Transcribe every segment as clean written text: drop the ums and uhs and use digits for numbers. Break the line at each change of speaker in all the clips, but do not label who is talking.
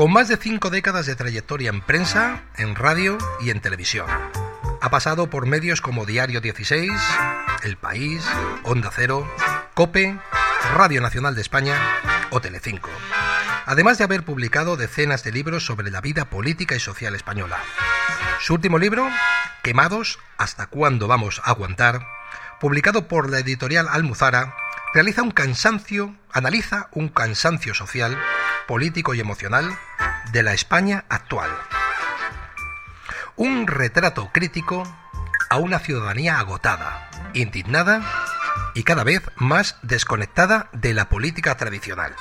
con más de 5 décadas de trayectoria en prensa, en radio y en televisión. Ha pasado por medios como Diario 16, El País, Onda Cero, COPE, Radio Nacional de España o Telecinco, además de haber publicado decenas de libros sobre la vida política y social española. Su último libro, Quemados, ¿hasta cuándo vamos a aguantar?, publicado por la editorial Almuzara, analiza un cansancio social, político y emocional de la España actual. Un retrato crítico a una ciudadanía agotada, indignada y cada vez más desconectada de la política tradicional.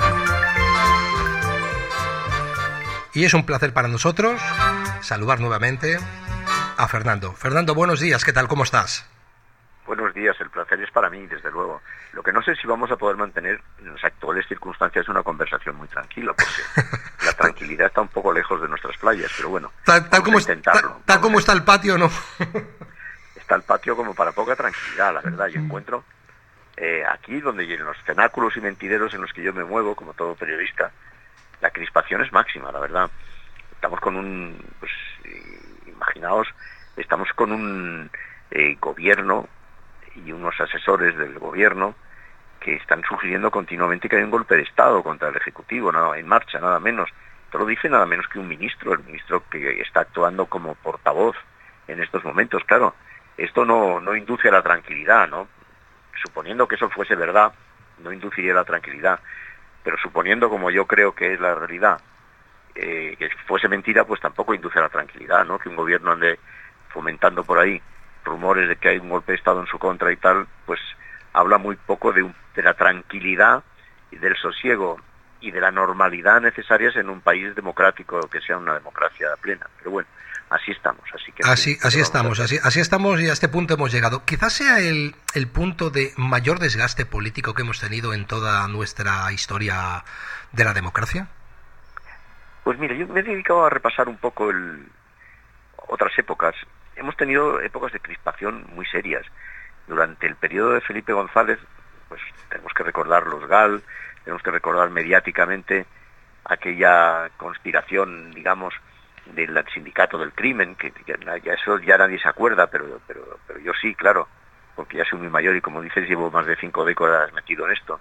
Y es un placer para nosotros saludar nuevamente a Fernando. Fernando, buenos días, ¿qué tal? ¿Cómo estás?
Buenos días, el placer es para mí, desde luego. Lo que no sé si vamos a poder mantener en las actuales circunstancias una conversación muy tranquila, porque la tranquilidad está un poco lejos de nuestras playas, pero bueno,
tal como está el patio, ¿no?
Está el patio como para poca tranquilidad, la verdad. Yo encuentro aquí, donde en los cenáculos y mentideros en los que yo me muevo, como todo periodista, la crispación es máxima, la verdad. Estamos con imaginaos, estamos con un gobierno y unos asesores del gobierno que están sugiriendo continuamente que hay un golpe de Estado contra el Ejecutivo, en marcha, nada menos. Esto lo dice nada menos que un ministro, el ministro que está actuando como portavoz en estos momentos. Claro, esto no induce a la tranquilidad, ¿no? Suponiendo que eso fuese verdad, no induciría a la tranquilidad, pero suponiendo, como yo creo que es la realidad, que fuese mentira, pues tampoco induce a la tranquilidad, ¿no? Que un gobierno ande fomentando por ahí rumores de que hay un golpe de Estado en su contra y tal, pues habla muy poco de la tranquilidad y del sosiego y de la normalidad necesarias en un país democrático, que sea una democracia plena. Pero bueno, así estamos. Así
estamos y a este punto hemos llegado. Quizás sea el punto de mayor desgaste político que hemos tenido en toda nuestra historia de la democracia.
Pues mire, yo me he dedicado a repasar un poco otras épocas. Hemos tenido épocas de crispación muy serias. Durante el periodo de Felipe González, pues tenemos que recordar los GAL, tenemos que recordar mediáticamente aquella conspiración, digamos, del sindicato del crimen, que ya eso ya nadie se acuerda, pero yo sí, claro, porque ya soy muy mayor y, como dices, llevo más de 5 décadas metido en esto.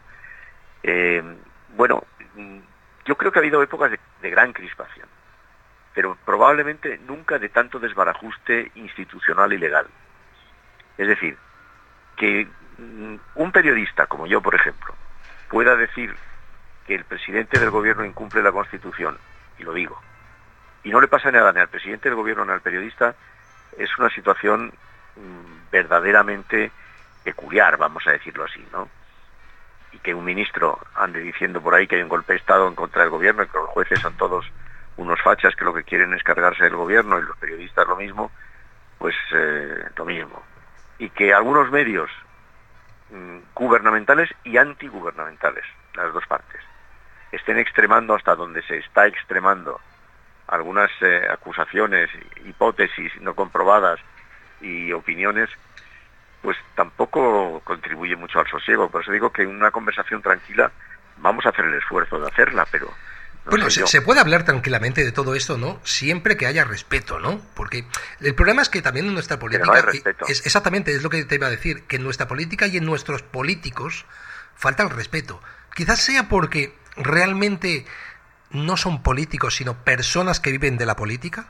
Bueno, yo creo que ha habido épocas de gran crispación, pero probablemente nunca de tanto desbarajuste institucional y legal. Es decir, que un periodista como yo, por ejemplo, pueda decir que el presidente del gobierno incumple la Constitución, y lo digo, y no le pasa nada ni al presidente del gobierno ni al periodista, es una situación verdaderamente peculiar, vamos a decirlo así, ¿no? Y que un ministro ande diciendo por ahí que hay un golpe de Estado en contra del gobierno y que los jueces son todos unos fachas que lo que quieren es cargarse del gobierno, y los periodistas lo mismo, pues lo mismo. Y que algunos medios gubernamentales y antigubernamentales, las dos partes, estén extremando hasta donde se está extremando algunas acusaciones, hipótesis no comprobadas y opiniones, pues tampoco contribuye mucho al sosiego. Por eso digo que en una conversación tranquila vamos a hacer el esfuerzo de hacerla, pero...
Bueno, se puede hablar tranquilamente de todo esto, ¿no? Siempre que haya respeto, ¿no? Porque el problema es que también en nuestra política...
Pero no hay respeto.
Exactamente, es lo que te iba a decir, que en nuestra política y en nuestros políticos falta el respeto. Quizás sea porque realmente no son políticos, sino personas que viven de la política.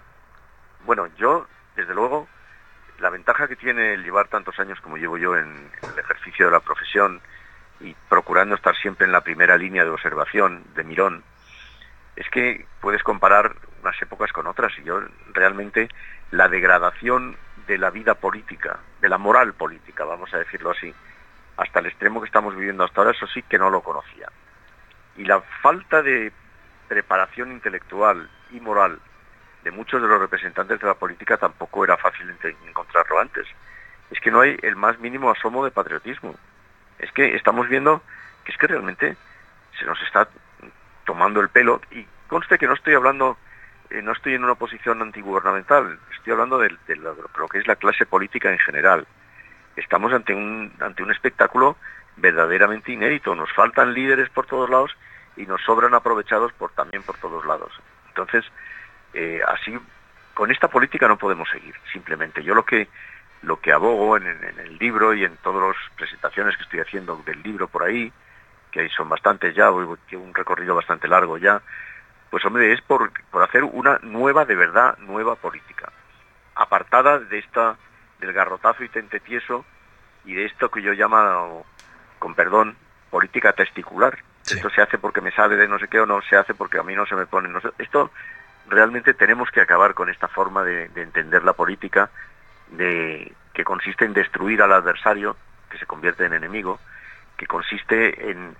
Bueno, yo, desde luego, la ventaja que tiene el llevar tantos años como llevo yo en el ejercicio de la profesión y procurando estar siempre en la primera línea de observación, de mirón, es que puedes comparar unas épocas con otras, y yo realmente la degradación de la vida política, de la moral política, vamos a decirlo así, hasta el extremo que estamos viviendo hasta ahora, eso sí que no lo conocía. Y la falta de preparación intelectual y moral de muchos de los representantes de la política tampoco era fácil encontrarlo antes. Es que no hay el más mínimo asomo de patriotismo. Es que estamos viendo que es que realmente se nos está tomando el pelo, y conste que no estoy hablando, no estoy en una posición antigubernamental, estoy hablando de lo que es la clase política en general. Estamos ante un espectáculo verdaderamente inédito. Nos faltan líderes por todos lados y nos sobran aprovechados también por todos lados. Entonces, así, con esta política no podemos seguir, simplemente. Yo lo que abogo en el libro y en todas las presentaciones que estoy haciendo del libro por ahí, que ahí son bastantes ya, llevo un recorrido bastante largo ya, pues hombre, es por hacer una nueva, de verdad, nueva política, apartada de del garrotazo y tentetieso y de esto que yo llamo, con perdón, política testicular. Sí. Esto se hace porque me sale de no sé qué, o no se hace porque a mí no se me pone. No sé. Esto realmente tenemos que acabar con esta forma de entender la política, que consiste en destruir al adversario, que se convierte en enemigo, que consiste en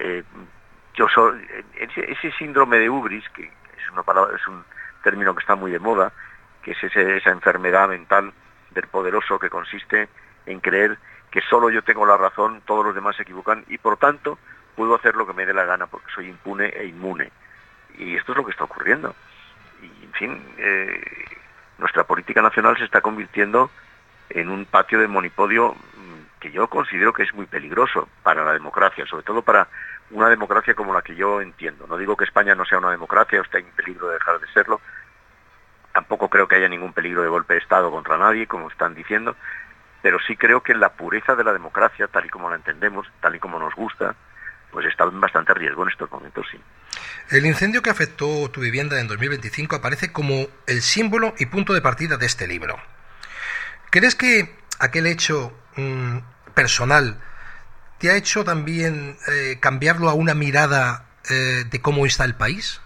ese síndrome de hubris, que es un término que está muy de moda, que es esa enfermedad mental del poderoso que consiste en creer que solo yo tengo la razón, todos los demás se equivocan y por tanto puedo hacer lo que me dé la gana porque soy impune e inmune. Y esto es lo que está ocurriendo. Y en fin, nuestra política nacional se está convirtiendo en un patio de monipodio que yo considero que es muy peligroso para la democracia, sobre todo para una democracia como la que yo entiendo. No digo que España no sea una democracia o esté en peligro de dejar de serlo, tampoco creo que haya ningún peligro de golpe de Estado contra nadie, como están diciendo, pero sí creo que la pureza de la democracia, tal y como la entendemos, tal y como nos gusta, pues está en bastante riesgo en estos momentos, sí.
El incendio que afectó tu vivienda en 2025 aparece como el símbolo y punto de partida de este libro. ¿Crees que aquel hecho personal te ha hecho también cambiarlo a una mirada de cómo está el país?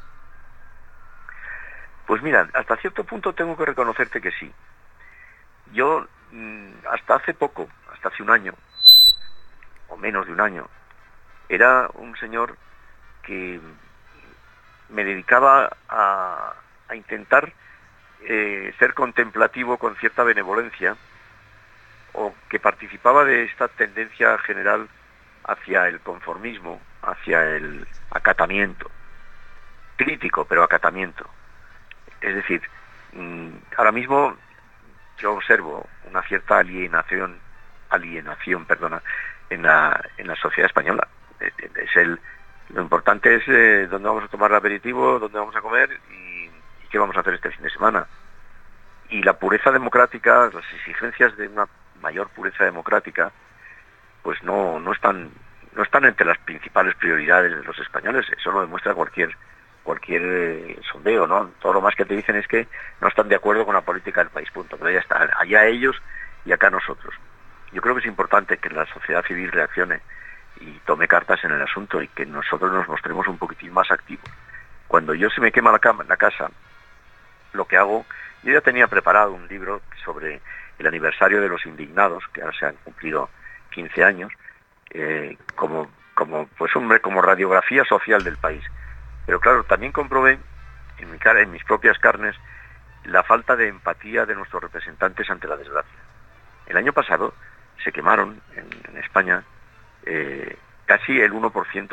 Pues mira, hasta cierto punto tengo que reconocerte que sí. Yo, hasta hace poco, hasta hace un año, o menos de un año, era un señor que me dedicaba a intentar ser contemplativo con cierta benevolencia, o que participaba de esta tendencia general hacia el conformismo, hacia el acatamiento, crítico pero acatamiento. Es decir, ahora mismo yo observo una cierta alienación, en la sociedad española. Lo importante es dónde vamos a tomar el aperitivo, dónde vamos a comer y qué vamos a hacer este fin de semana. Y la pureza democrática, las exigencias de una mayor pureza democrática, pues no están entre las principales prioridades de los españoles. Eso lo demuestra cualquier sondeo, ¿no? Todo lo más que te dicen es que no están de acuerdo con la política del país, punto. Pero ya está, allá ellos y acá nosotros. Yo creo que es importante que la sociedad civil reaccione y tome cartas en el asunto y que nosotros nos mostremos un poquitín más activos. Cuando yo se me quema la casa, lo que hago, yo ya tenía preparado un libro sobre el aniversario de los indignados, que ahora se han cumplido 15 años, como radiografía social del país. Pero claro, también comprobé en mis propias carnes la falta de empatía de nuestros representantes ante la desgracia. El año pasado se quemaron en España casi el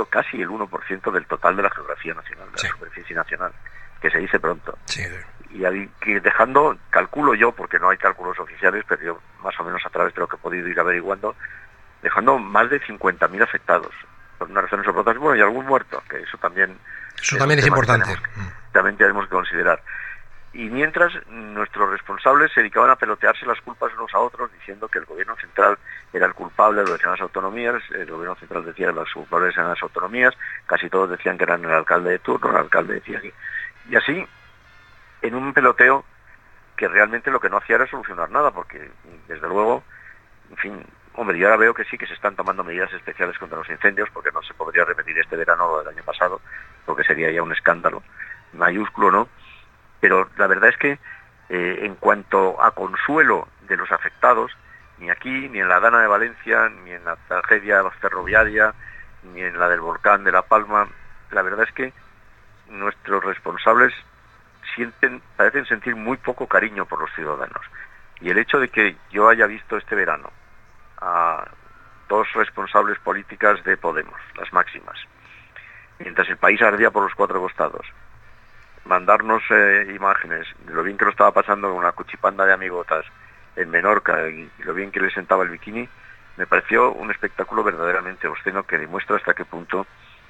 1% del total de la geografía nacional, de la superficie nacional, que se dice pronto. Sí. Y dejando, calculo yo, porque no hay cálculos oficiales, pero yo más o menos a través de lo que he podido ir averiguando, dejando más de 50.000 afectados por unas razones u otras, y algún muerto, que eso también
es importante.
También tenemos que considerar. Y mientras nuestros responsables se dedicaban a pelotearse las culpas unos a otros, diciendo que el gobierno central era el culpable, lo decían las autonomías, el gobierno central decía que los culpables eran las autonomías, casi todos decían que eran el alcalde de turno, el alcalde decía que... Y así, en un peloteo que realmente lo que no hacía era solucionar nada, porque desde luego, en fin, hombre, yo ahora veo que sí que se están tomando medidas especiales contra los incendios, porque no se podría repetir este verano lo del año pasado, porque sería ya un escándalo mayúsculo, ¿no? Pero la verdad es que en cuanto a consuelo de los afectados, ni aquí, ni en la Dana de Valencia, ni en la tragedia ferroviaria, ni en la del volcán de La Palma, la verdad es que nuestros responsables parecen sentir muy poco cariño por los ciudadanos. Y el hecho de que yo haya visto este verano a dos responsables políticas de Podemos, las máximas, mientras el país ardía por los cuatro costados, mandarnos imágenes de lo bien que lo estaba pasando con una cuchipanda de amigotas en Menorca y lo bien que le sentaba el bikini, me pareció un espectáculo verdaderamente obsceno que demuestra hasta qué punto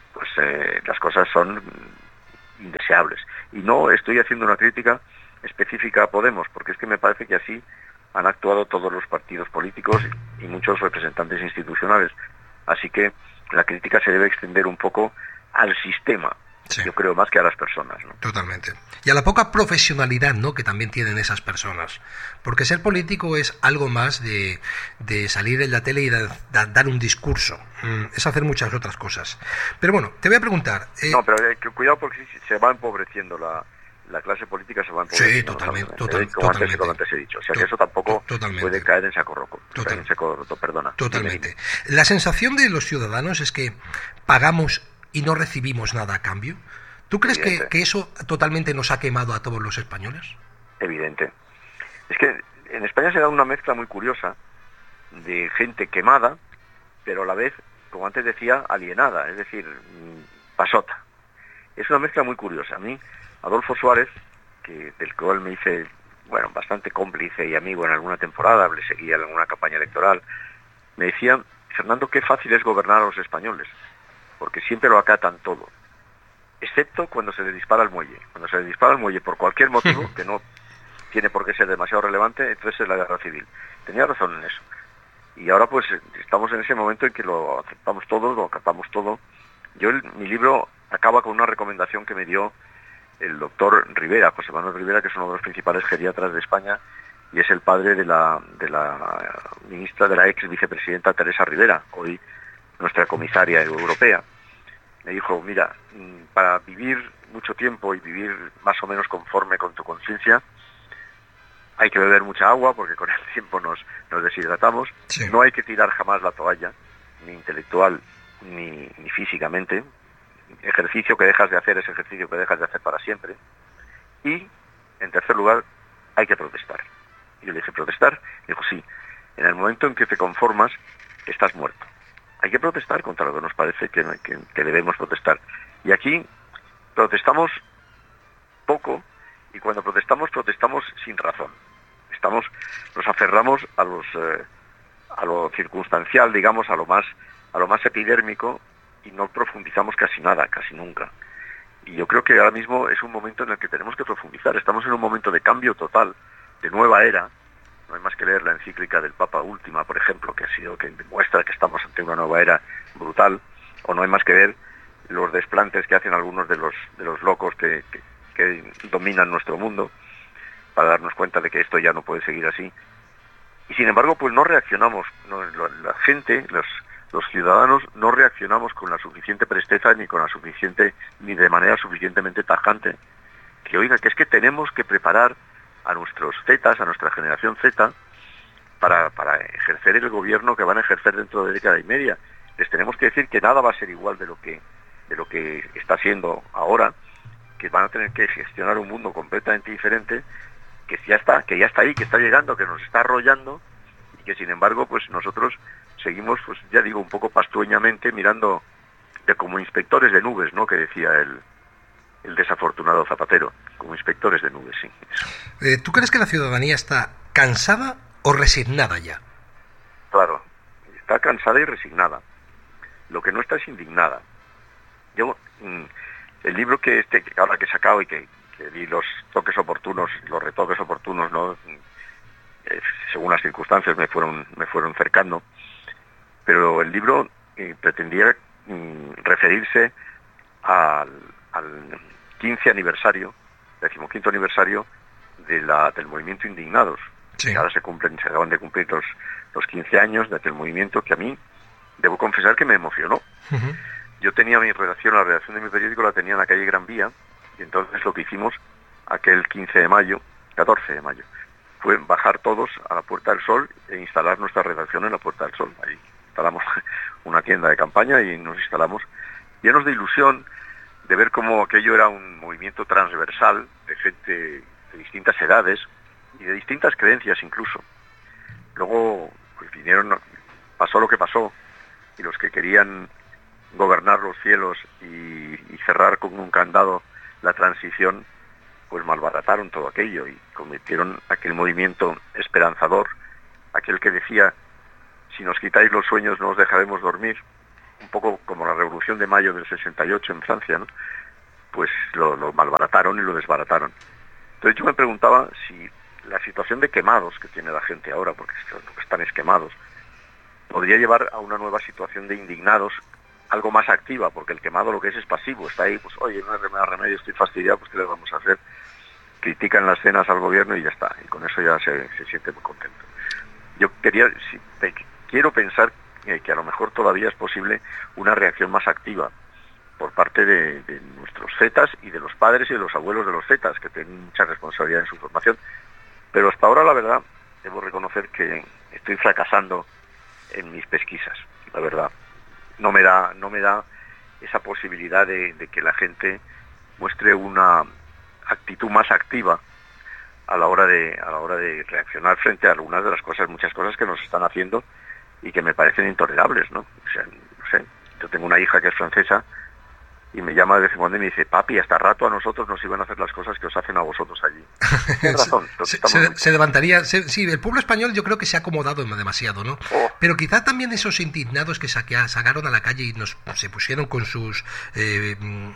pues las cosas son indeseables. Y no estoy haciendo una crítica específica a Podemos, porque es que me parece que así han actuado todos los partidos políticos y muchos representantes institucionales. Así que la crítica se debe extender un poco al sistema, sí, yo creo, más que a las personas, ¿no?
Totalmente. Y a la poca profesionalidad, ¿no?, que también tienen esas personas. Porque ser político es algo más de salir en la tele y dar un discurso. Es hacer muchas otras cosas. Pero bueno, te voy a preguntar...
No, pero cuidado porque se va empobreciendo la clase política, se va empobreciendo.
Sí, totalmente.
Como antes he dicho. O sea, que eso tampoco puede caer en saco roto. Perdona.
Totalmente. La sensación de los ciudadanos es que pagamos y no recibimos nada a cambio. ¿Tú crees que eso totalmente nos ha quemado a todos los españoles?
Evidente. Es que en España se da una mezcla muy curiosa de gente quemada, pero a la vez, como antes decía, alienada, es decir, pasota. Es una mezcla muy curiosa. A mí, Adolfo Suárez, del cual me hice, bueno, bastante cómplice y amigo en alguna temporada, le seguía en alguna campaña electoral, me decía: Fernando, qué fácil es gobernar a los españoles, porque siempre lo acatan todo, excepto cuando se le dispara al muelle. Cuando se le dispara al muelle por cualquier motivo, que no tiene por qué ser demasiado relevante, entonces es la guerra civil. Tenía razón en eso. Y ahora pues estamos en ese momento en que lo aceptamos todo, lo acatamos todo. Mi libro acaba con una recomendación que me dio el doctor Rivera, José Manuel Rivera, que es uno de los principales geriatras de España y es el padre de la ministra, de la ex vicepresidenta Teresa Rivera, hoy nuestra comisaria europea. Me dijo: mira, para vivir mucho tiempo y vivir más o menos conforme con tu conciencia, hay que beber mucha agua, porque con el tiempo nos deshidratamos. Sí. No hay que tirar jamás la toalla, ni intelectual ni físicamente. Ejercicio que dejas de hacer es ejercicio que dejas de hacer para siempre. Y, en tercer lugar, hay que protestar. Y yo le dije: ¿protestar? Y dijo: sí, en el momento en que te conformas, estás muerto. Hay que protestar contra lo que nos parece que debemos protestar. Y aquí protestamos poco, y cuando protestamos sin razón. Nos aferramos a lo circunstancial, digamos, a lo más epidérmico, y no profundizamos casi nada, casi nunca. Y yo creo que ahora mismo es un momento en el que tenemos que profundizar. Estamos en un momento de cambio total, de nueva era. No hay más que leer la encíclica del Papa Última, por ejemplo, que demuestra que estamos ante una nueva era brutal, o no hay más que ver los desplantes que hacen algunos de los locos que dominan nuestro mundo, para darnos cuenta de que esto ya no puede seguir así. Y sin embargo, pues no reaccionamos. La gente, los ciudadanos, no reaccionamos con la suficiente presteza ni de manera suficientemente tajante. Que oiga, que es que tenemos que preparar a nuestros Zetas, a nuestra generación Z, para ejercer el gobierno que van a ejercer dentro de década y media. Les tenemos que decir que nada va a ser igual de lo que está siendo ahora, que van a tener que gestionar un mundo completamente diferente, que ya está ahí, que está llegando, que nos está arrollando, y que sin embargo pues nosotros seguimos, pues ya digo, un poco pastueñamente mirando como inspectores de nubes, ¿no?, que decía el desafortunado Zapatero, como inspectores de nubes, sí.
¿Tú crees que la ciudadanía está cansada o resignada ya?
Claro, está cansada y resignada. Lo que no está es indignada. El libro que ahora que he sacado y que di los retoques oportunos, ¿no?, según las circunstancias me fueron cercando, pero el libro pretendía referirse al 15 aniversario, 15º aniversario del movimiento Indignados. Sí. Ahora se acaban de cumplir los 15 años de aquel movimiento, que a mí debo confesar que me emocionó. Uh-huh. Yo tenía la redacción de mi periódico la tenía en la calle Gran Vía, y entonces lo que hicimos aquel 14 de mayo, fue bajar todos a la Puerta del Sol e instalar nuestra redacción en la Puerta del Sol. Ahí instalamos una tienda de campaña y nos instalamos llenos de ilusión de ver cómo aquello era un movimiento transversal de gente de distintas edades y de distintas creencias incluso. Luego pues pasó lo que pasó, y los que querían gobernar los cielos y cerrar con un candado la transición, pues malbarataron todo aquello y convirtieron aquel movimiento esperanzador, aquel que decía: si nos quitáis los sueños no os dejaremos dormir, un poco como la Revolución de Mayo del 68 en Francia, ¿no? Pues lo malbarataron y lo desbarataron. Entonces yo me preguntaba si la situación de quemados que tiene la gente ahora, porque están esquemados, podría llevar a una nueva situación de indignados, algo más activa, porque el quemado lo que es pasivo, está ahí, pues oye, no hay más remedio, estoy fastidiado, pues ¿qué le vamos a hacer? Critican las cenas al gobierno y ya está, y con eso ya se siente muy contento. Yo quiero pensar que a lo mejor todavía es posible una reacción más activa por parte de nuestros zetas y de los padres y de los abuelos de los zetas, que tienen mucha responsabilidad en su formación. Pero hasta ahora, la verdad, debo reconocer que estoy fracasando en mis pesquisas, la verdad. No me da esa posibilidad de que la gente muestre una actitud más activa a la hora de reaccionar frente a algunas de las cosas, muchas cosas que nos están haciendo y que me parecen intolerables, ¿no? O sea, no sé, yo tengo una hija que es francesa y me llama de vez en cuando y me dice, papi, hasta rato a nosotros nos iban a hacer las cosas que os hacen a vosotros allí. Tienes razón.
Se levantaría, sí, el pueblo español yo creo que se ha acomodado demasiado, ¿no?
Oh.
Pero quizá también esos indignados que sacaron a la calle y se pusieron con sus... en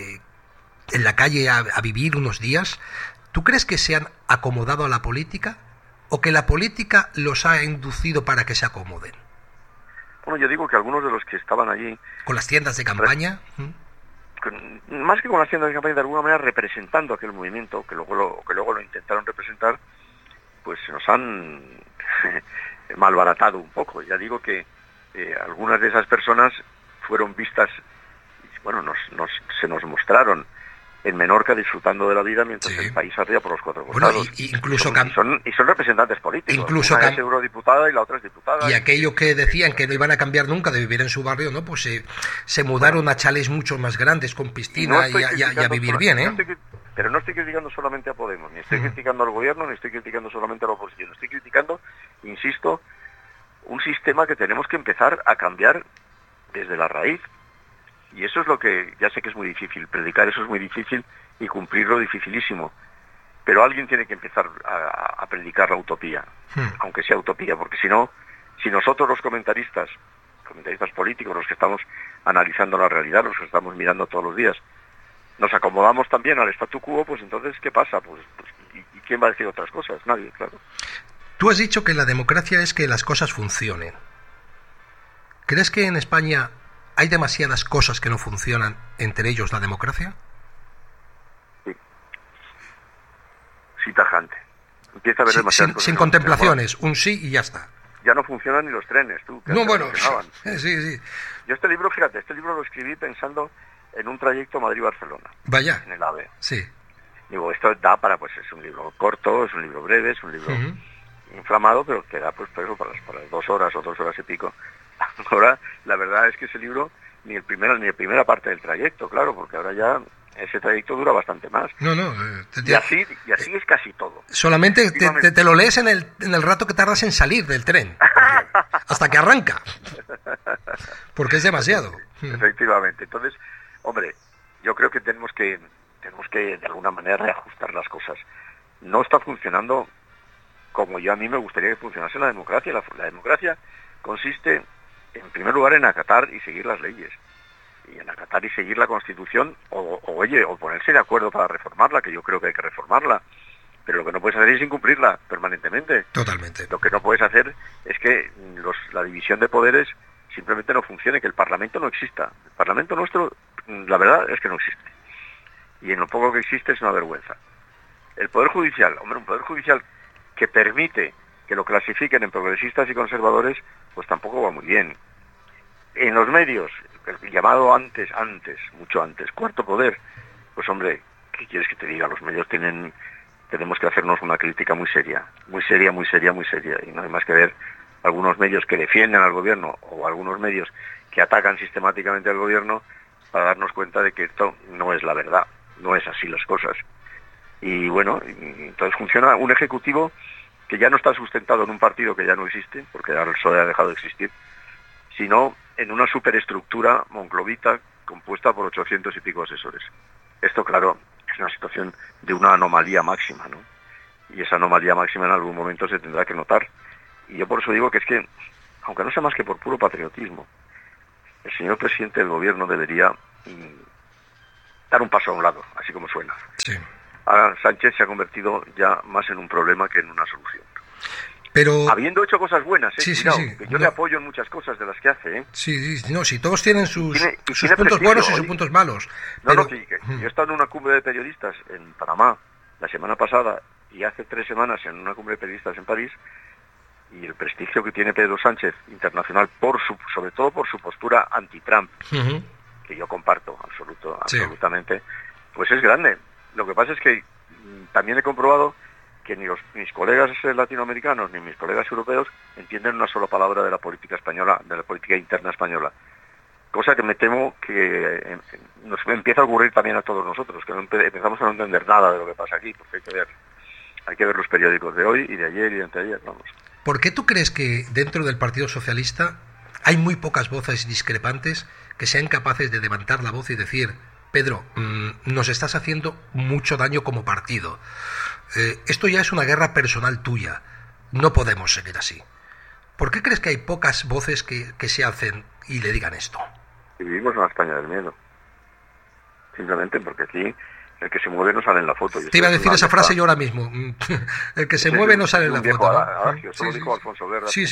la calle a vivir unos días, ¿tú crees que se han acomodado a la política o que la política los ha inducido para que se acomoden?
Bueno, yo digo que algunos de los que estaban allí...
¿Con las tiendas de campaña?
Más que con las tiendas de campaña, de alguna manera representando aquel movimiento, que luego lo intentaron representar, pues se nos han malbaratado un poco. Ya digo que algunas de esas personas fueron vistas, bueno, se nos mostraron en Menorca disfrutando de la vida mientras el país ardía por los cuatro costados.
Bueno, incluso
son representantes políticos.
Incluso
una es eurodiputada y la otra es diputada.
Y aquello que decían que no iban a cambiar nunca de vivir en su barrio, ¿no? Pues se mudaron a chales mucho más grandes con piscina y a vivir bien, ¿eh?
Pero no estoy criticando solamente a Podemos, ni estoy criticando al gobierno, ni estoy criticando solamente a la oposición. Estoy criticando, insisto, un sistema que tenemos que empezar a cambiar desde la raíz. Y eso es lo que, ya sé que es muy difícil, predicar eso es muy difícil y cumplirlo dificilísimo. Pero alguien tiene que empezar a predicar la utopía, aunque sea utopía, porque si no, si nosotros los comentaristas políticos, los que estamos analizando la realidad, los que estamos mirando todos los días, nos acomodamos también al statu quo, pues entonces, ¿qué pasa? ¿Y quién va a decir otras cosas? Nadie, claro.
Tú has dicho que la democracia es que las cosas funcionen. ¿Crees que en España hay demasiadas cosas que no funcionan, entre ellos la democracia?
Sí, tajante. Empieza a haber demasiadas cosas.
Sin contemplaciones, un sí y ya está.
Ya no funcionan ni los trenes, tú.
No, bueno, sí.
Yo este libro lo escribí pensando en un trayecto Madrid-Barcelona.
Vaya.
En el AVE.
Sí.
Digo, esto da para, pues es un libro corto, es un libro breve, es un libro inflamado, pero que da pues para 2 horas o 2 horas y pico. Ahora, la verdad es que ese libro, ni la primera parte del trayecto, claro, porque ahora ya ese trayecto dura bastante más. Y así es casi todo.
Solamente te lo lees en el rato que tardas en salir del tren, hasta que arranca, porque es demasiado.
Efectivamente. Entonces, hombre, yo creo que tenemos que de alguna manera reajustar las cosas. No está funcionando como a mí me gustaría que funcionase la democracia. La democracia consiste, en primer lugar, en acatar y seguir las leyes. Y en acatar y seguir la Constitución, o ponerse de acuerdo para reformarla, que yo creo que hay que reformarla. Pero lo que no puedes hacer es incumplirla permanentemente.
Totalmente.
Lo que no puedes hacer es que la división de poderes simplemente no funcione, que el Parlamento no exista. El Parlamento nuestro, la verdad es que no existe. Y en lo poco que existe es una vergüenza. El Poder Judicial, un Poder Judicial que permite que lo clasifiquen en progresistas y conservadores, pues tampoco va muy bien. En los medios, el llamado mucho antes, cuarto poder, pues hombre, ¿qué quieres que te diga? Los medios tenemos que hacernos una crítica muy seria, y no hay más que ver algunos medios que defienden al gobierno o algunos medios que atacan sistemáticamente al gobierno para darnos cuenta de que esto no es la verdad, no es así las cosas. Y bueno, entonces funciona un ejecutivo que ya no está sustentado en un partido que ya no existe, porque ahora el PSOE ha dejado de existir, sino en una superestructura monclovita compuesta por 800 y pico asesores. Esto, claro, es una situación de una anomalía máxima, ¿no? Y esa anomalía máxima en algún momento se tendrá que notar. Y yo por eso digo que es que, aunque no sea más que por puro patriotismo, el señor presidente del gobierno debería dar un paso a un lado, así como suena.
Sí.
Ahora Sánchez se ha convertido ya más en un problema que en una solución.
Pero
habiendo hecho cosas buenas,
sí,
cuidado,
sí,
que yo le apoyo en muchas cosas de las que hace,
Sí, no, si todos tienen sus
tiene
puntos buenos y sus
oye,
puntos malos.
No, sí, yo he estado en una cumbre de periodistas en Panamá la semana pasada y hace 3 semanas en una cumbre de periodistas en París, y el prestigio que tiene Pedro Sánchez internacional, sobre todo por su postura anti-Trump, que yo comparto absolutamente, pues es grande. Lo que pasa es que también he comprobado que ni mis colegas latinoamericanos ni mis colegas europeos entienden una sola palabra de la política española, de la política interna española. Cosa que me temo que nos empieza a ocurrir también a todos nosotros, que empezamos a no entender nada de lo que pasa aquí, porque hay que ver los periódicos de hoy y de ayer y de anteayer, vamos.
¿Por qué tú crees que dentro del Partido Socialista hay muy pocas voces discrepantes que sean capaces de levantar la voz y decir: Pedro, nos estás haciendo mucho daño como partido, esto ya es una guerra personal tuya, no podemos seguir así? ¿Por qué crees que hay pocas voces que se hacen y le digan esto?
Y vivimos en la España del miedo, simplemente porque aquí el que se mueve no sale en la foto.
Te iba a decir esa frase yo ahora mismo. El que se mueve no sale en la foto, ¿no?
Adagio, eso lo dijo Alfonso Guerra.
Sí.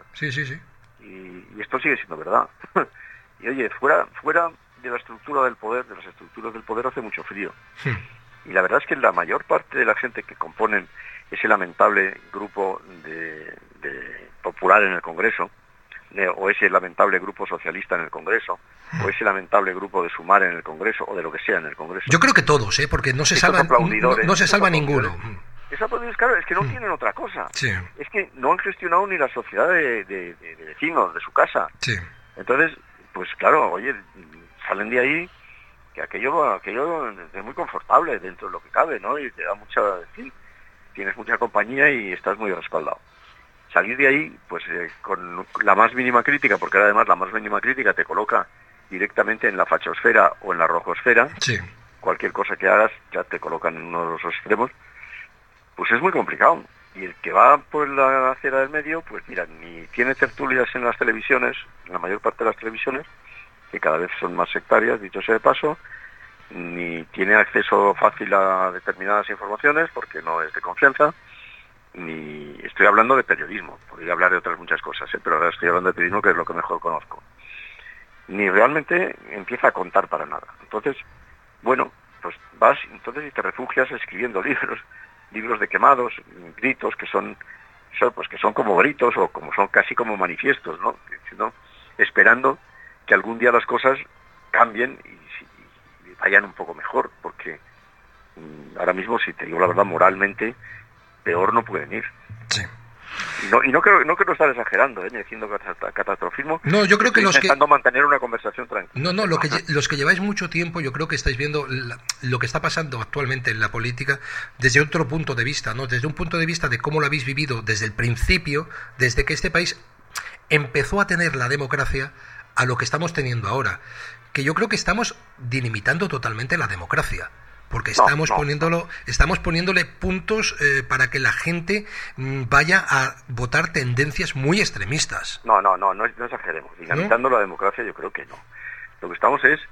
Y esto sigue siendo verdad. Y oye, fuera de la estructura del poder, de las estructuras del poder, hace mucho frío. Y la verdad es que la mayor parte de la gente que componen ese lamentable grupo de popular en el Congreso, o ese lamentable grupo socialista en el Congreso, o ese lamentable grupo de Sumar en el Congreso, o de lo que sea en el Congreso.
Yo creo que todos, porque no se salva ninguno.
Claro, es que no tienen otra cosa.
Sí.
Es que no han gestionado ni la sociedad de vecinos, de su casa.
Sí.
Entonces, pues claro, oye, salen de ahí que aquello es muy confortable dentro de lo que cabe, ¿no? Y te da tienes mucha compañía y estás muy respaldado. Salir de ahí, pues con la más mínima crítica, porque además la más mínima crítica te coloca directamente en la fachosfera o en la rojosfera.
Sí.
Cualquier cosa que hagas ya te colocan en uno de los extremos, pues es muy complicado. Y el que va por la acera del medio, pues mira, ni tiene tertulias en las televisiones, en la mayor parte de las televisiones, que cada vez son más sectarias, dicho sea de paso, ni tiene acceso fácil a determinadas informaciones, porque no es de confianza, ni estoy hablando de periodismo, podría hablar de otras muchas cosas, pero ahora estoy hablando de periodismo, que es lo que mejor conozco. Ni realmente empieza a contar para nada. Entonces, bueno, pues vas entonces y te refugias escribiendo libros de quemados, gritos que son como gritos o son casi como manifiestos, ¿no? Esperando que algún día las cosas cambien y vayan un poco mejor, porque ahora mismo, si te digo la verdad, moralmente peor no pueden ir.
Sí.
Y no creo estar exagerando, ni diciendo catastrofismo.
No, yo creo que
intentando mantener una conversación tranquila.
No, los que lleváis mucho tiempo, yo creo que estáis viendo lo que está pasando actualmente en la política desde otro punto de vista, ¿no? Desde un punto de vista de cómo lo habéis vivido desde el principio, desde que este país empezó a tener la democracia, a lo que estamos teniendo ahora. Que yo creo que estamos dinamitando totalmente la democracia. Porque estamos poniéndole puntos para que la gente vaya a votar tendencias muy extremistas.
No exageremos. Dinamitando la democracia, yo creo que no. Lo que estamos es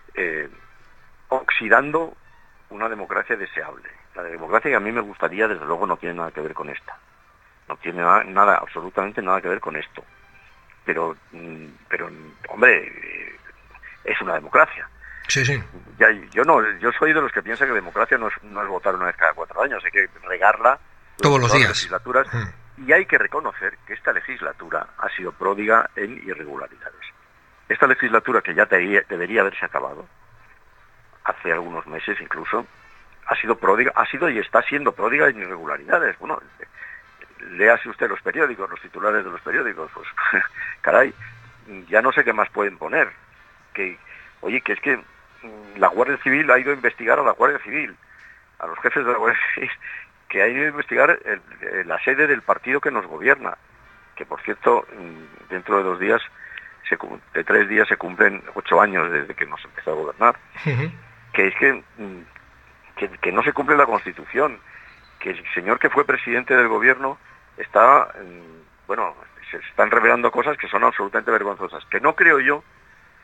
oxidando una democracia deseable. La democracia que a mí me gustaría, desde luego, no tiene nada que ver con esta. No tiene nada, absolutamente nada que ver con esto. Pero hombre, es una democracia.
Sí.
Yo soy de los que piensan que democracia no es votar una vez cada 4 años, hay que regarla
todos los días.
Legislaturas, y hay que reconocer que esta legislatura ha sido pródiga en irregularidades. Esta legislatura, que ya debería haberse acabado, hace algunos meses incluso, ha sido y está siendo pródiga en irregularidades. Bueno, léase usted los periódicos, los titulares de los periódicos, pues caray, ya no sé qué más pueden poner. Que es que la Guardia Civil ha ido a investigar a la Guardia Civil, a los jefes de la Guardia Civil, que ha ido a investigar la sede del partido que nos gobierna, que por cierto, dentro de 2 días, de 3 días se cumplen 8 años desde que nos empezó a gobernar. Que es que no se cumple la Constitución, que el señor que fue presidente del gobierno se están revelando cosas que son absolutamente vergonzosas, que no creo yo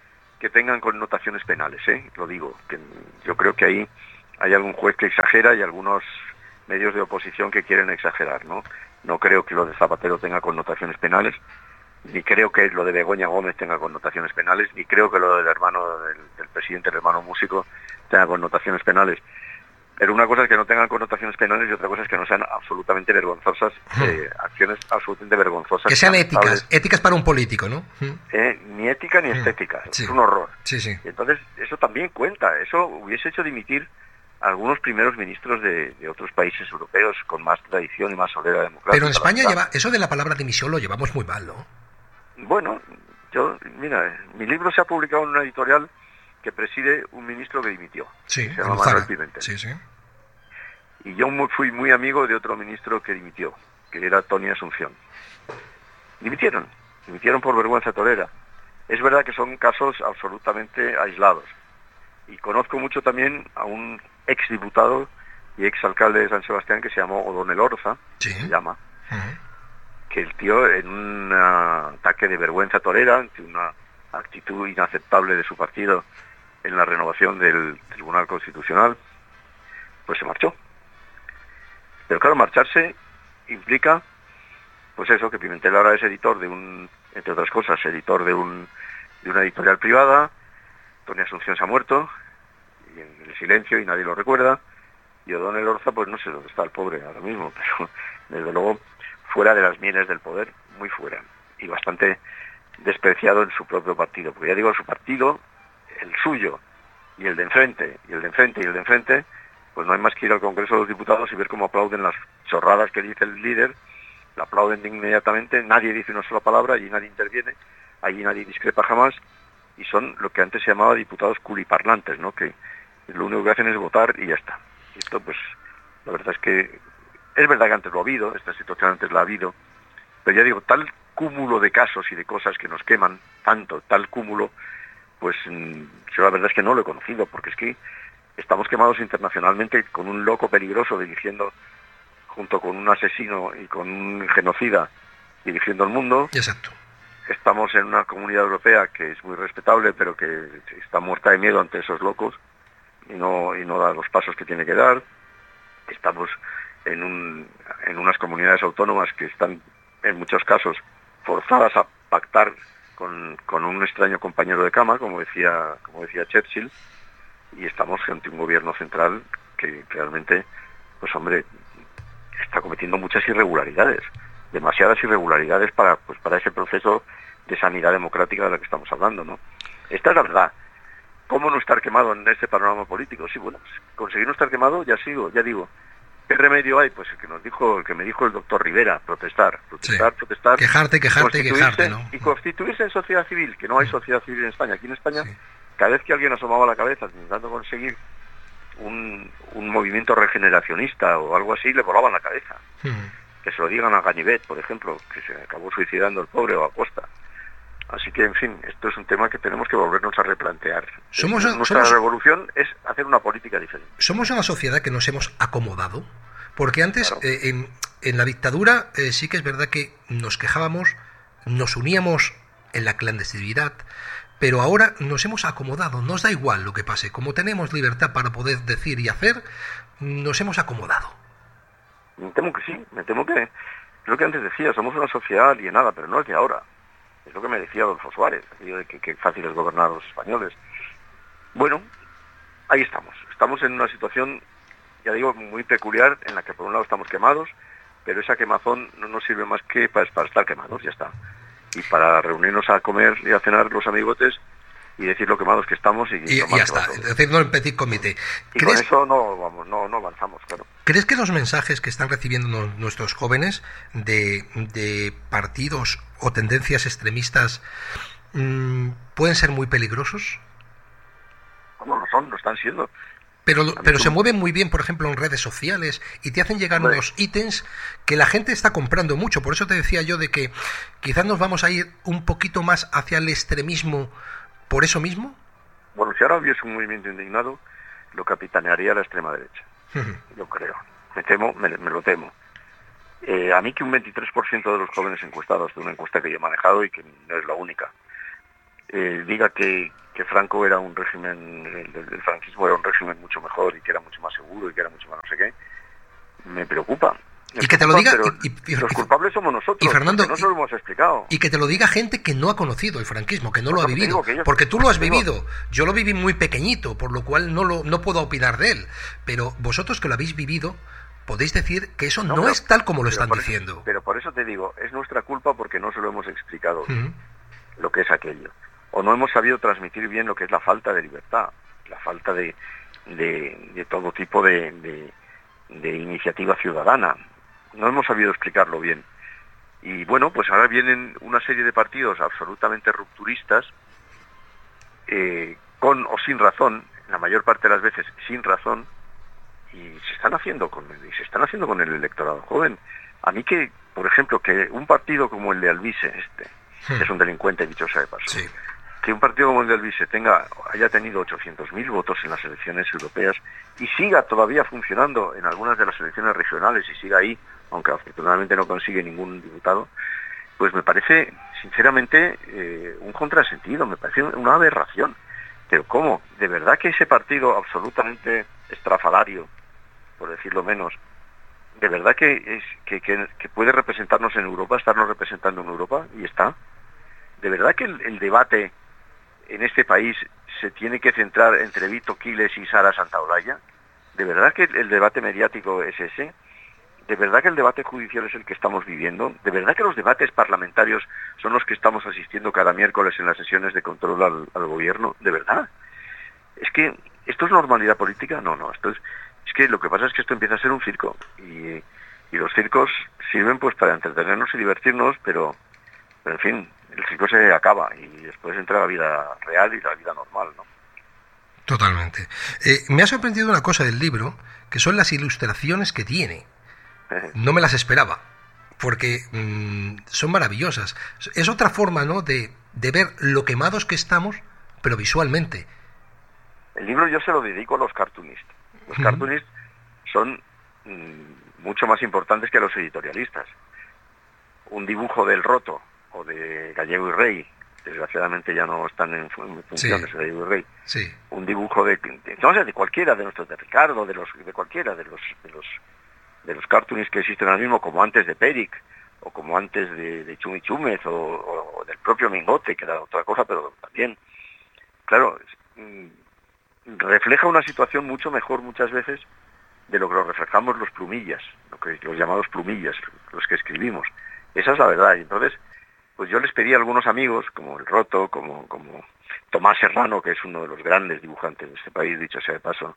que tengan connotaciones penales, lo digo, que yo creo que ahí hay algún juez que exagera y algunos medios de oposición que quieren exagerar, ¿no? No creo que lo de Zapatero tenga connotaciones penales, ni creo que lo de Begoña Gómez tenga connotaciones penales, ni creo que lo del hermano del presidente, el hermano músico, tenga connotaciones penales. Pero una cosa es que no tengan connotaciones penales y otra cosa es que no sean absolutamente vergonzosas, acciones absolutamente vergonzosas.
Que sean éticas para un político, ¿no?
Ni ética ni estética,
sí.
Es un horror.
Sí, sí.
Y entonces eso también cuenta, eso hubiese hecho dimitir a algunos primeros ministros de otros países europeos con más tradición y más solera democrática.
Pero en España eso de la palabra dimisión lo llevamos muy mal, ¿no?
Bueno, mira, mi libro se ha publicado en una editorial que preside un ministro que dimitió.
Sí,
se llama Manuel Pimentel.
Sí, sí.
Y yo fui muy amigo de otro ministro que dimitió, que era Tony Asunción. Dimitieron por vergüenza torera. Es verdad que son casos absolutamente aislados. Y conozco mucho también a un exdiputado y exalcalde de San Sebastián que se llamó O'Donnell Orza, se llama, que el tío en un ataque de vergüenza torera, ante una actitud inaceptable de su partido en la renovación del Tribunal Constitucional, pues se marchó. Pero claro, marcharse implica, pues eso, que Pimentel ahora es editor entre otras cosas, editor de una editorial privada. Tony Asunción se ha muerto, y en el silencio, y nadie lo recuerda, y O'Donnell Orza, pues no sé dónde está el pobre ahora mismo, pero desde luego fuera de las mieles del poder, muy fuera, y bastante despreciado en su propio partido, porque ya digo, su partido, el suyo, y el de enfrente, y el de enfrente, y el de enfrente, pues no hay más que ir al Congreso de los Diputados y ver cómo aplauden las chorradas que dice el líder, la aplauden inmediatamente, nadie dice una sola palabra, allí nadie interviene, allí nadie discrepa jamás, y son lo que antes se llamaba diputados culiparlantes, ¿no? Que lo único que hacen es votar y ya está. Y esto, pues, la verdad es que es verdad que antes lo ha habido, esta situación antes la ha habido, pero ya digo, tal cúmulo de casos y de cosas que nos queman, tal cúmulo, pues yo la verdad es que no lo he conocido, porque es que estamos quemados internacionalmente con un loco peligroso dirigiendo, junto con un asesino y con un genocida, dirigiendo el mundo.
Exacto.
Estamos en una comunidad europea que es muy respetable, pero que está muerta de miedo ante esos locos y no da los pasos que tiene que dar. Estamos en unas comunidades autónomas que están, en muchos casos, forzadas a pactar con un extraño compañero de cama, como decía Churchill, y estamos ante un gobierno central que realmente, pues hombre, está cometiendo muchas irregularidades, demasiadas irregularidades para ese proceso de sanidad democrática de la que estamos hablando, ¿no? Esta es la verdad. ¿Cómo no estar quemado en este panorama político? Sí, bueno, pues conseguir no estar quemado, ya digo. ¿Qué remedio hay? Pues el que me dijo el doctor Rivera, protestar,
quejarte, ¿no?
Y constituirse en sociedad civil, que no hay sociedad civil en España. Aquí en España, cada vez que alguien asomaba la cabeza intentando conseguir un movimiento regeneracionista o algo así, le volaban la cabeza. Que se lo digan a Ganivet, por ejemplo, que se acabó suicidando el pobre, o a Costa. Así que, en fin, esto es un tema que tenemos que volvernos a replantear. Nuestra revolución es hacer una política diferente.
Somos una sociedad que nos hemos acomodado, porque antes, claro, en la dictadura, sí que es verdad que nos quejábamos, nos uníamos en la clandestinidad, pero ahora nos hemos acomodado, nos da igual lo que pase. Como tenemos libertad para poder decir y hacer, nos hemos acomodado.
Me temo que sí, es lo que antes decía, somos una sociedad alienada, pero no es de ahora. Es lo que me decía Adolfo Suárez, de que fácil es gobernar a los españoles. Bueno, ahí estamos en una situación, ya digo, muy peculiar, en la que por un lado estamos quemados, pero esa quemazón no nos sirve más que para estar quemados, ya está. Y para reunirnos a comer y a cenar los amigotes y decir lo quemados que estamos y
ya está, es decir, no en petit comité.
Y con eso no avanzamos, claro.
¿Crees que los mensajes que están recibiendo nuestros jóvenes de partidos o tendencias extremistas pueden ser muy peligrosos?
No lo están siendo.
Pero se mueven muy bien, por ejemplo, en redes sociales y te hacen llegar unos ítems que la gente está comprando mucho. Por eso te decía yo de que quizás nos vamos a ir un poquito más hacia el extremismo por eso mismo. Bueno,
si ahora hubiese un movimiento indignado, lo capitanearía la extrema derecha. Yo creo. Me lo temo. A mí que un 23% de los jóvenes encuestados, de una encuesta que yo he manejado y que no es la única, diga que Franco era un régimen, el franquismo era un régimen mucho mejor y que era mucho más seguro y que era mucho más no sé qué, me preocupa.
Y que te lo diga,
los culpables somos nosotros,
y Fernando,
no se lo hemos explicado.
Y que te lo diga gente que no ha conocido el franquismo, que no lo ha vivido,
ellos,
porque tú lo has vivido. Yo lo viví muy pequeñito, por lo cual no puedo opinar de él. Pero vosotros que lo habéis vivido, podéis decir que eso no es tal como lo están diciendo.
Pero por eso te digo, es nuestra culpa porque no se lo hemos explicado lo que es aquello. O no hemos sabido transmitir bien lo que es la falta de libertad, la falta de todo tipo de iniciativa ciudadana. No hemos sabido explicarlo bien. Y bueno, pues ahora vienen una serie de partidos absolutamente rupturistas, con o sin razón, la mayor parte de las veces sin razón, y se están haciendo con el electorado joven. A mí que, por ejemplo, que un partido como el de Alvise, que es un delincuente, dicho sea de paso,
sí,
que un partido como el de Alvise haya tenido 800.000 votos en las elecciones europeas y siga todavía funcionando en algunas de las elecciones regionales y siga ahí, aunque afortunadamente no consigue ningún diputado, pues me parece, sinceramente, un contrasentido, me parece una aberración. Pero ¿cómo? ¿De verdad que ese partido absolutamente estrafalario, por decirlo menos, de verdad que puede representarnos en Europa, estarnos representando en Europa, y está? ¿De verdad que el debate en este país se tiene que centrar entre Vito Quiles y Sara Santaolalla? ¿De verdad que el debate mediático es ese? ¿De verdad que el debate judicial es el que estamos viviendo? ¿De verdad que los debates parlamentarios son los que estamos asistiendo cada miércoles en las sesiones de control al gobierno? ¿De verdad? ¿Es que esto es normalidad política? No, es que lo que pasa es que esto empieza a ser un circo. Y los circos sirven pues para entretenernos y divertirnos, pero en fin, el circo se acaba y después entra la vida real y la vida normal, ¿no?
Totalmente. Me ha sorprendido una cosa del libro, que son las ilustraciones que tiene. No me las esperaba, porque son maravillosas. Es otra forma, ¿no?, de ver lo quemados que estamos, pero visualmente.
El libro yo se lo dedico a los cartoonistas. Los cartoonistas son mucho más importantes que los editorialistas. Un dibujo del Roto o de Gallego y Rey, desgraciadamente ya no están en funciones, sí, Gallego y Rey.
Sí.
Un dibujo de cualquiera de nuestros, de Ricardo, de cualquiera de los cartoonists que existen ahora mismo, como antes de Peric, o como antes de Chumi Chúmez, o del propio Mingote, que era otra cosa, pero también, claro, refleja una situación mucho mejor muchas veces de lo que lo reflejamos los plumillas, los llamados plumillas, los que escribimos. Esa es la verdad. Y entonces, pues yo les pedí a algunos amigos, como el Roto, como Tomás Serrano, que es uno de los grandes dibujantes de este país, dicho sea de paso,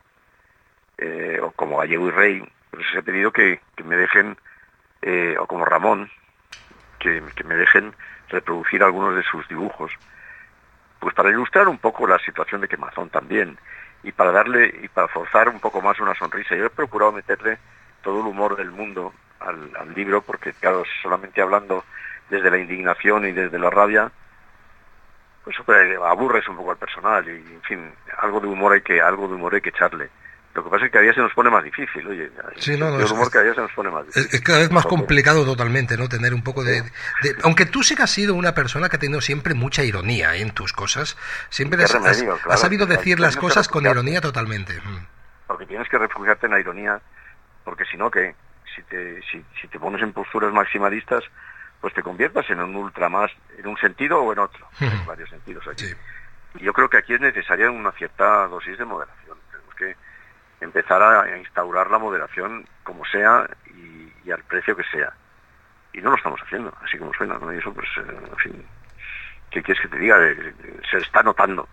o como Gallego y Rey, pues les he pedido que me dejen, o como Ramón, que me dejen reproducir algunos de sus dibujos, pues para ilustrar un poco la situación de Quemazón también, y para forzar un poco más una sonrisa. Yo he procurado meterle todo el humor del mundo al libro, porque claro, solamente hablando desde la indignación y desde la rabia, pues aburres un poco al personal, y en fin, algo de humor hay que echarle. Lo que pasa es que cada día se nos pone más difícil, oye.
Sí,
el humor cada día se nos pone más difícil.
Es cada vez más complicado totalmente, ¿no? Tener un poco de... Aunque tú sí que has sido una persona que ha tenido siempre mucha ironía en tus cosas, siempre has sabido decir las cosas con ironía totalmente.
Porque tienes que refugiarte en la ironía, porque si no, que si te pones en posturas maximalistas, pues te conviertas en un ultra más, en un sentido o en otro. Hay varios sentidos aquí. Sí. Y yo creo que aquí es necesaria una cierta dosis de moderación. Tenemos que empezar a instaurar la moderación como sea y al precio que sea. Y no lo estamos haciendo, así como suena, ¿no? Y eso, pues, en fin, ¿qué quieres que te diga? Se está notando,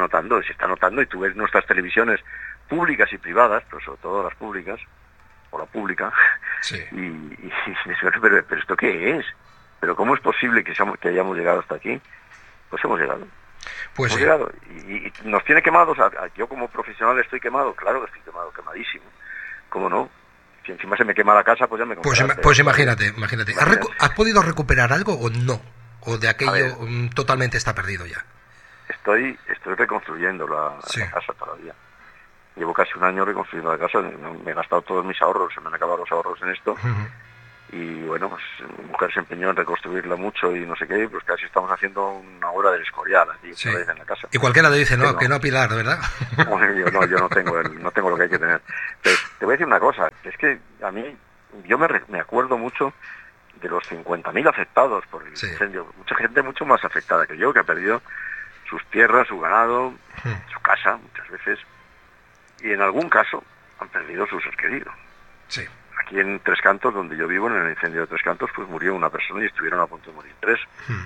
y tú ves nuestras televisiones públicas y privadas, pero sobre todo las públicas, o la pública, sí. y pero ¿esto qué es? ¿Pero cómo es posible que hayamos llegado hasta aquí? Pues hemos llegado.
Pues
hemos llegado. Y nos tiene quemados. Yo como profesional estoy quemado, claro que estoy quemado, quemadísimo. ¿Cómo no? Si encima se me quema la casa, pues ya me compraré.
Pues imagínate. ¿Has podido recuperar algo o no? ¿O de aquello totalmente está perdido ya?
Estoy reconstruyendo la casa todavía. Llevo casi un año reconstruyendo la casa, me he gastado todos mis ahorros, se me han acabado los ahorros en esto. y bueno, pues mi mujer se empeñó en reconstruirla mucho y no sé qué, pues casi estamos haciendo una obra del Escorial allí
Sí.
otra vez en la casa.
Y cualquiera le dice, no,
Pero,
que no, Pilar, ¿verdad?
bueno, yo no tengo lo que hay que tener. Pero te voy a decir una cosa, es que a mí, yo me acuerdo mucho de los 50.000 afectados por el incendio. Mucha gente mucho más afectada que yo, que ha perdido sus tierras, su ganado, su casa, muchas veces, y en algún caso han perdido sus seres queridos.
Sí.
Aquí en Tres Cantos, donde yo vivo, en el incendio de Tres Cantos, pues murió una persona y estuvieron a punto de morir 3.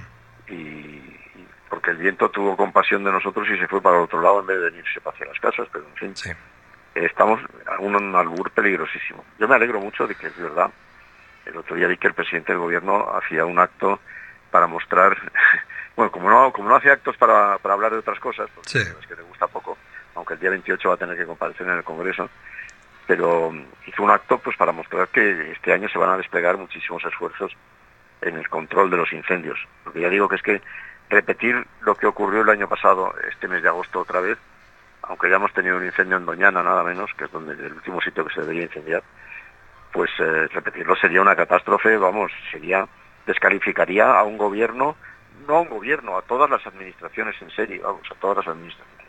Y porque el viento tuvo compasión de nosotros y se fue para el otro lado en vez de venirse hacia las casas, pero en fin, estamos a un albur peligrosísimo. Yo me alegro mucho de que es verdad. El otro día vi que el presidente del gobierno hacía un acto para mostrar, bueno, como no hace actos para hablar de otras cosas, porque es que le gusta poco, aunque el día 28 va a tener que comparecer en el Congreso, pero hizo un acto pues para mostrar que este año se van a desplegar muchísimos esfuerzos en el control de los incendios. Porque ya digo que es que repetir lo que ocurrió el año pasado, este mes de agosto otra vez, aunque ya hemos tenido un incendio en Doñana nada menos, que es donde el último sitio que se debería incendiar, pues repetirlo sería una catástrofe, descalificaría a un gobierno, no a un gobierno, a todas las administraciones en serio, a todas las administraciones.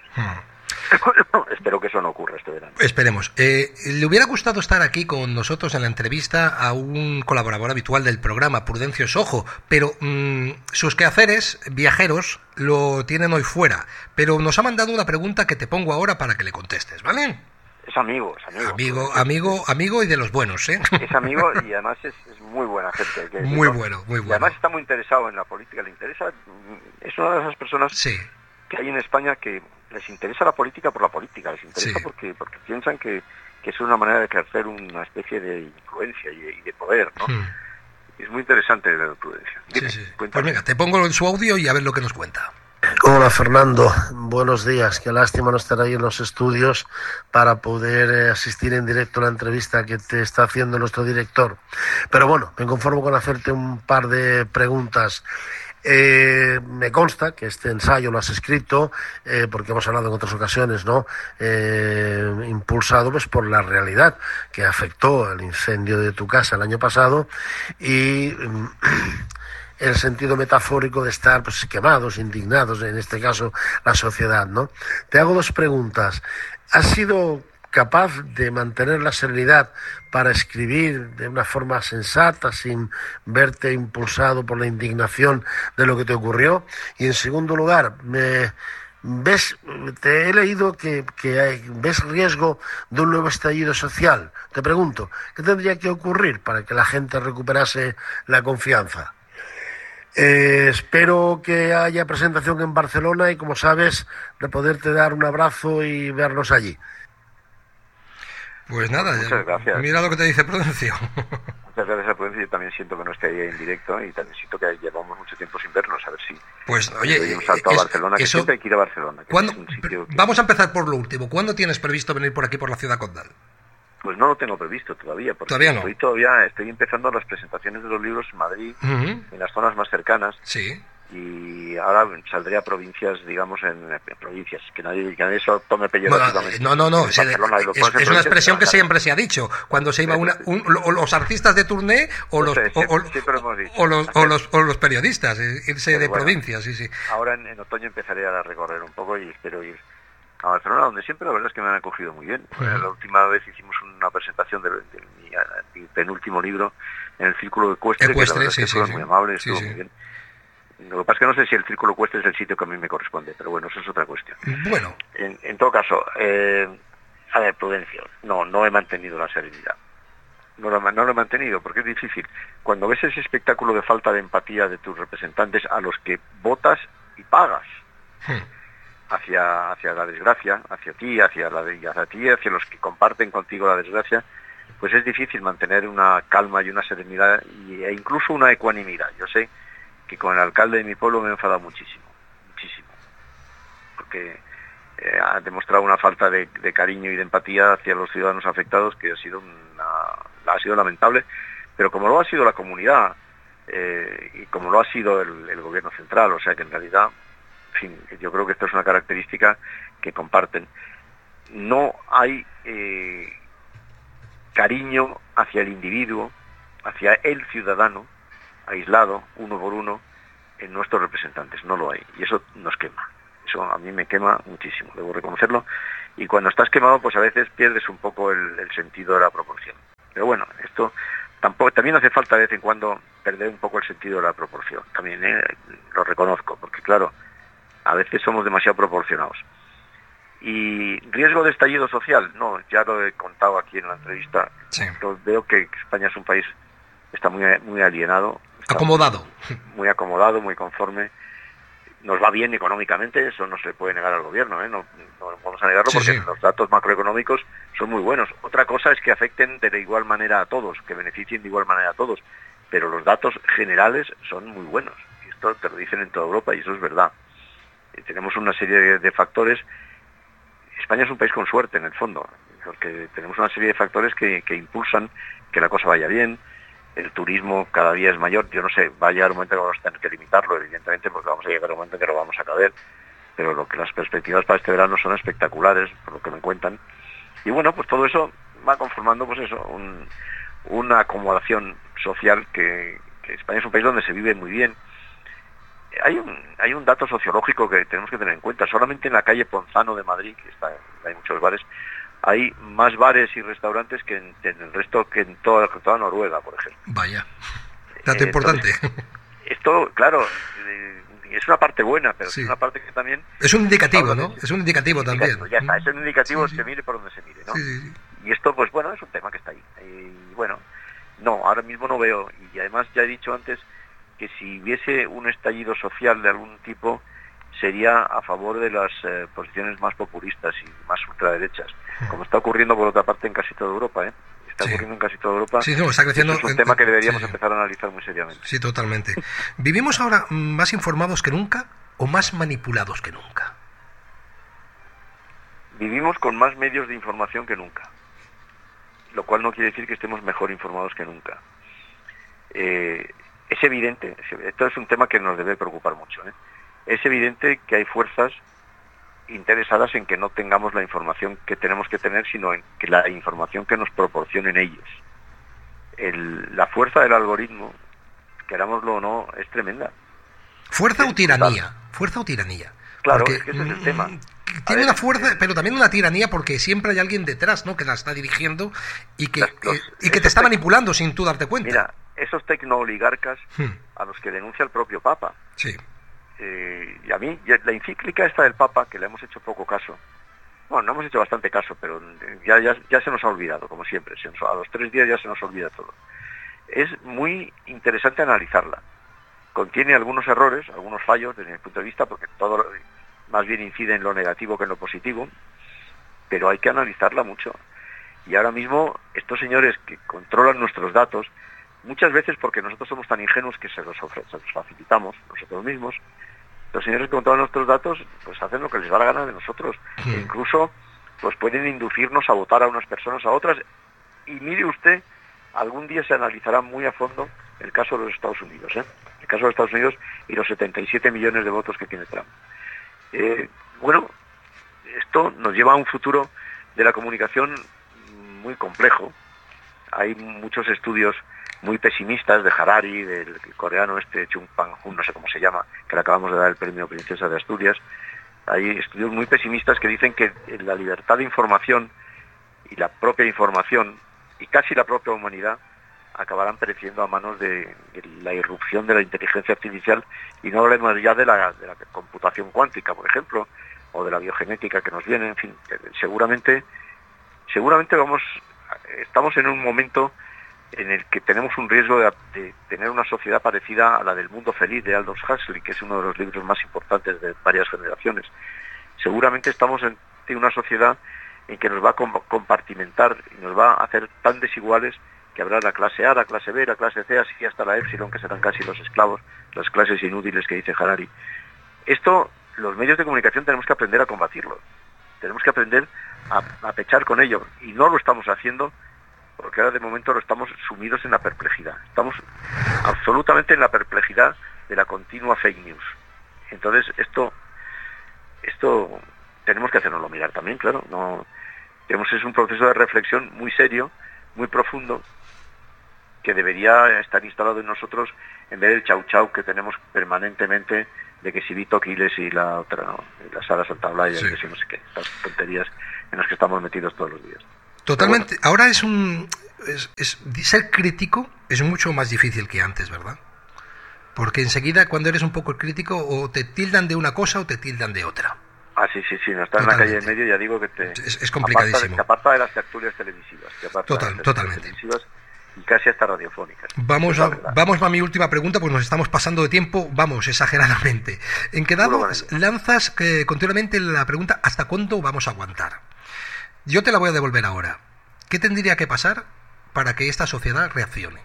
Espero que eso no ocurra este verano.
Esperemos. ¿Le hubiera gustado estar aquí con nosotros en la entrevista a un colaborador habitual del programa, Prudencio Sojo? Pero sus quehaceres viajeros lo tienen hoy fuera. Pero nos ha mandado una pregunta que te pongo ahora para que le contestes, ¿vale?
Es amigo.
Amigo y de los buenos, ¿eh?
Es amigo y además es muy buena gente.
Muy bueno.
Y además está muy interesado en la política. Le interesa, es una de esas personas que hay en España que les interesa la política por la política. Les interesa porque piensan que es una manera de ejercer una especie de influencia y de poder, ¿no? Es muy interesante la Prudencia. Dime,
Pues venga, te pongo en su audio y a ver lo que nos cuenta.
Hola Fernando, buenos días. Qué lástima no estar ahí en los estudios para poder asistir en directo a la entrevista que te está haciendo nuestro director. Pero bueno, me conformo con hacerte un par de preguntas. Me consta que este ensayo lo has escrito, porque hemos hablado en otras ocasiones, ¿no? Impulsado pues por la realidad que afectó el incendio de tu casa el año pasado y el sentido metafórico de estar pues quemados, indignados, en este caso la sociedad, ¿no? Te hago dos preguntas. ¿Has sido capaz de mantener la serenidad para escribir de una forma sensata, sin verte impulsado por la indignación de lo que te ocurrió? Y en segundo lugar, te he leído que ves riesgo de un nuevo estallido social. Te pregunto, ¿qué tendría que ocurrir para que la gente recuperase la confianza? Espero que haya presentación en Barcelona y, como sabes, de poderte dar un abrazo y vernos allí.
Pues nada,
muchas gracias.
Mira lo que te dice Prudencio.
Muchas gracias a Prudencio. Yo también siento que no esté ahí en directo y también siento que llevamos mucho tiempo sin vernos. A ver si
pues oye,
doy un salto a Barcelona, que siempre hay que ir a Barcelona.
Vamos a empezar por lo último. ¿Cuándo tienes previsto venir por aquí, por la ciudad condal?
Pues no lo tengo previsto todavía, porque
todavía no.
Estoy empezando las presentaciones de los libros en Madrid, en las zonas más cercanas.
Sí.
Y ahora saldré a provincias, digamos, en provincias, que nadie eso tome peyorativamente.
No. Es una expresión que siempre se ha dicho. Cuando se iba los artistas de tourné o los periodistas, irse de provincias, sí.
Ahora en otoño empezaré a recorrer un poco y espero ir a Barcelona, donde siempre la verdad es que me han acogido muy bien. La última vez hicimos una presentación de mi penúltimo libro en el Círculo Ecuestre, que la verdad es que fueron muy amables, estuvo muy bien. Lo que pasa es que no sé si el Círculo Ecuestre es el sitio que a mí me corresponde, pero bueno, eso es otra cuestión.
Bueno.
En todo caso, a ver, Prudencio, no he mantenido la serenidad. No lo he mantenido porque es difícil. Cuando ves ese espectáculo de falta de empatía de tus representantes a los que votas y pagas hacia la desgracia, hacia ti, hacia los que comparten contigo la desgracia, pues es difícil mantener una calma y una serenidad e incluso una ecuanimidad. Yo sé que con el alcalde de mi pueblo me he enfadado muchísimo, porque ha demostrado una falta de cariño y de empatía hacia los ciudadanos afectados que ha sido lamentable, pero como lo ha sido la comunidad y como lo ha sido el gobierno central, o sea que en realidad, en fin, yo creo que esto es una característica que comparten. No hay cariño hacia el individuo, hacia el ciudadano, aislado, uno por uno, en nuestros representantes. No lo hay. Y eso nos quema. Eso a mí me quema muchísimo, debo reconocerlo. Y cuando estás quemado, pues a veces pierdes un poco el sentido de la proporción. Pero bueno, esto también hace falta de vez en cuando perder un poco el sentido de la proporción. También lo reconozco, porque claro, a veces somos demasiado proporcionados. Y riesgo de estallido social, no, ya lo he contado aquí en la entrevista.
Sí.
Veo que España es un país que está muy alienado.
Acomodado.
Muy acomodado, muy conforme. Nos va bien económicamente, eso no se puede negar al gobierno, no vamos a negarlo, porque los datos macroeconómicos son muy buenos. Otra cosa es que afecten de igual manera a todos, que beneficien de igual manera a todos, pero los datos generales son muy buenos. Y esto te lo dicen en toda Europa y eso es verdad. Tenemos una serie de factores. España es un país con suerte en el fondo, porque tenemos una serie de factores que impulsan que la cosa vaya bien. El turismo cada día es mayor, yo no sé, va a llegar un momento que vamos a tener que limitarlo, evidentemente, porque vamos a llegar a un momento en que lo vamos a caber, pero las perspectivas para este verano son espectaculares, por lo que me cuentan. Y bueno, pues todo eso va conformando, pues eso, una acomodación social que España es un país donde se vive muy bien. Hay un dato sociológico que tenemos que tener en cuenta. Solamente en la calle Ponzano de Madrid, hay muchos bares, hay más bares y restaurantes que en el resto, que en toda Noruega, por ejemplo.
Vaya, dato importante.
Esto, claro, es una parte buena, pero
sí,
es una parte que también...
Es un indicativo, ¿no? Es un indicativo también.
Ya está, es un indicativo, se mire por donde se mire, ¿no?
Sí.
Y esto, pues bueno, es un tema que está ahí. Y bueno, no, ahora mismo no veo. Y además ya he dicho antes que si hubiese un estallido social de algún tipo, sería a favor de las posiciones más populistas y más ultraderechas, como está ocurriendo por otra parte en casi toda Europa, Está ocurriendo en casi toda Europa.
Sí, no, está creciendo.
Es un tema que deberíamos empezar a analizar muy seriamente.
Sí, totalmente. ¿Vivimos ahora más informados que nunca o más manipulados que nunca?
Vivimos con más medios de información que nunca, lo cual no quiere decir que estemos mejor informados que nunca. Es evidente, esto es un tema que nos debe preocupar mucho, Es evidente que hay fuerzas interesadas en que no tengamos la información que tenemos que tener, sino en que la información que nos proporcionen ellos. La fuerza del algoritmo, querámoslo o no, es tremenda.
¿Fuerza o tiranía? ¿Fuerza o tiranía?
Claro,
porque,
es que ese es el tema.
Tiene una fuerza, pero también una tiranía, porque siempre hay alguien detrás, ¿no?, que la está dirigiendo y que te está manipulando sin tú darte cuenta.
Mira, esos tecnooligarcas a los que denuncia el propio Papa.
Sí.
Y a mí, la encíclica esta del Papa, que le hemos hecho poco caso, bueno, no hemos hecho bastante caso, pero ya se nos ha olvidado, como siempre, a los 3 días ya se nos olvida todo. Es muy interesante analizarla. Contiene algunos errores, algunos fallos desde mi punto de vista, porque todo más bien incide en lo negativo que en lo positivo, pero hay que analizarla mucho. Y ahora mismo, estos señores que controlan nuestros datos, muchas veces porque nosotros somos tan ingenuos que se los facilitamos nosotros mismos, los señores que controlan nuestros datos pues hacen lo que les da la gana de nosotros. E incluso pues pueden inducirnos a votar a unas personas, a otras. Y mire usted, algún día se analizará muy a fondo el caso de los Estados Unidos, el caso de los Estados Unidos y los 77 millones de votos que tiene Trump. Bueno, esto nos lleva a un futuro de la comunicación muy complejo. Hay muchos estudios muy pesimistas de Harari, del coreano Chung Pang-hun, no sé cómo se llama, que le acabamos de dar el premio Princesa de Asturias. Hay estudios muy pesimistas que dicen que la libertad de información y la propia información y casi la propia humanidad acabarán pereciendo a manos de la irrupción de la inteligencia artificial, y no hablemos ya de la computación cuántica, por ejemplo, o de la biogenética que nos viene. En fin, seguramente estamos en un momento en el que tenemos un riesgo de tener una sociedad parecida a la del Mundo Feliz de Aldous Huxley, que es uno de los libros más importantes de varias generaciones. Seguramente estamos ante una sociedad en que nos va a compartimentar y nos va a hacer tan desiguales que habrá la clase A, la clase B, la clase C, así hasta la Epsilon, que serán casi los esclavos, las clases inútiles que dice Harari. Esto, los medios de comunicación tenemos que aprender a combatirlo. Tenemos que aprender a pechar con ello, y no lo estamos haciendo porque ahora de momento lo estamos sumidos en la perplejidad. Estamos absolutamente en la perplejidad de la continua fake news. Entonces esto tenemos que hacernoslo mirar también, claro. Es un proceso de reflexión muy serio, muy profundo, que debería estar instalado en nosotros en vez del chau chau que tenemos permanentemente de que si Vito Quiles y la otra, ¿no? La Sara Santaolalla,
Sí.
y que si no sé qué, estas tonterías en las que estamos metidos todos los días.
Totalmente. Ahora ser crítico es mucho más difícil que antes, ¿verdad? Porque enseguida cuando eres un poco el crítico o te tildan de una cosa o te tildan de otra.
Ah, sí, no estar en la calle en medio, ya digo que
es complicadísimo.
Te aparta de las tertulias televisivas,
Totalmente.
televisivas y casi hasta radiofónicas.
Vamos a mi última pregunta, pues nos estamos pasando de tiempo, vamos, exageradamente. En que lanzas continuamente la pregunta, ¿hasta cuándo vamos a aguantar? Yo te la voy a devolver ahora. ¿Qué tendría que pasar para que esta sociedad reaccione?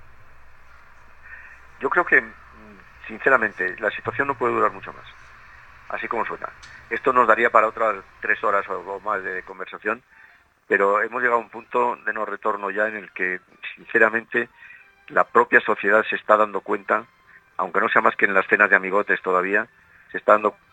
Yo creo que, sinceramente, la situación no puede durar mucho más, así como suena. Esto nos daría para otras 3 horas o más de conversación, pero hemos llegado a un punto de no retorno ya en el que, sinceramente, la propia sociedad se está dando cuenta, aunque no sea más que en las cenas de amigotes todavía, se está dando